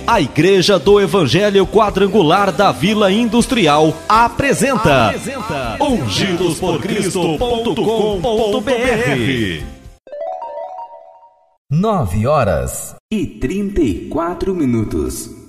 A Igreja do Evangelho Quadrangular da Vila Industrial apresenta ungidosporcristo.com.br. 9h34.